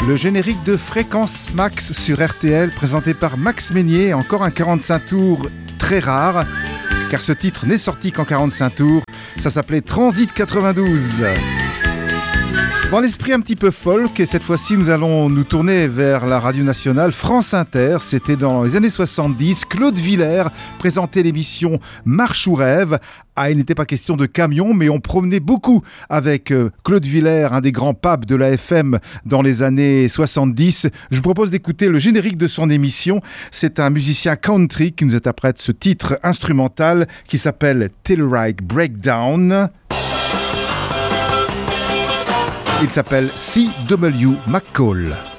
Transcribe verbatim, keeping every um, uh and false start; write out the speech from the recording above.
Le générique de Fréquence Max sur R T L, présenté par Max Meignier, encore un quarante-cinq tours très rare, car ce titre n'est sorti qu'en quarante-cinq tours. Ça s'appelait Transit quatre-vingt-douze. Dans l'esprit un petit peu folk, et cette fois-ci nous allons nous tourner vers la radio nationale France Inter. C'était dans les années soixante-dix. Claude Villers présentait l'émission Marche ou rêve. Ah, il n'était pas question de camion, mais on promenait beaucoup avec euh, Claude Villers, un des grands papes de la F M dans les années soixante-dix. Je vous propose d'écouter le générique de son émission. C'est un musicien country qui nous interprète ce titre instrumental qui s'appelle Telluride Breakdown. Il s'appelle C W McCall.